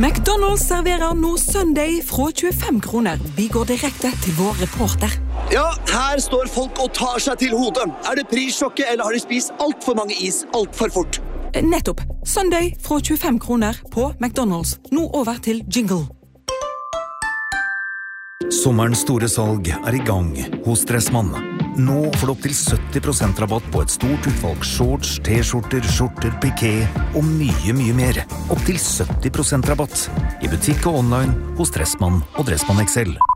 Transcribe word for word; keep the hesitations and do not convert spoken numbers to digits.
McDonald's serverer nå Sunday fra tjuefem kroner. Vi går direkte til vår reporter. Ja, her står folk og tar seg til hodet. Er det prissjokket, eller har de spist alt for mange is alt for fort? Nettopp. Sunday fra tjuefem kroner på McDonald's. Nå over til jingle. Sommerens store salg er i gang hos Dressmann. Nå får du opp til sytti prosent rabatt på et stort utvalg shorts, t-skjorter, skjorter, piké og mye, mye mer. Opp til sytti prosent rabatt i butikk og online hos Dressmann og Dressmann X L.